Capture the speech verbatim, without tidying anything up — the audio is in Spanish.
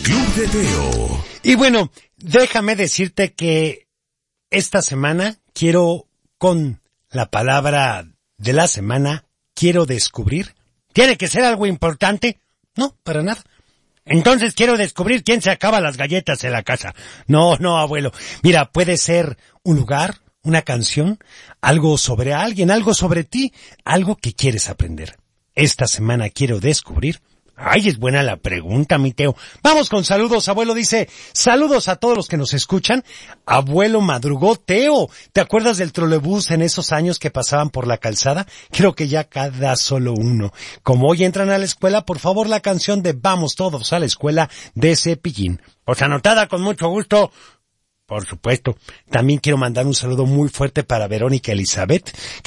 Club de Teo. Y bueno, déjame decirte que esta semana quiero, con la palabra de la semana, quiero descubrir. ¿Tiene que ser algo importante? No, para nada. Entonces quiero descubrir quién se acaba las galletas en la casa. No, no, abuelo. Mira, puede ser un lugar, una canción, algo sobre alguien, algo sobre ti, algo que quieres aprender. Esta semana quiero descubrir. Ay, es buena la pregunta, mi Teo. Vamos con saludos, abuelo. Dice, saludos a todos los que nos escuchan. Abuelo madrugó, Teo. ¿Te acuerdas del trolebús en esos años que pasaban por la calzada? Creo que ya cada solo uno. Como hoy entran a la escuela, por favor, la canción de Vamos Todos a la Escuela de Cepillín. Pues anotada con mucho gusto. Por supuesto. También quiero mandar un saludo muy fuerte para Verónica Elizabeth,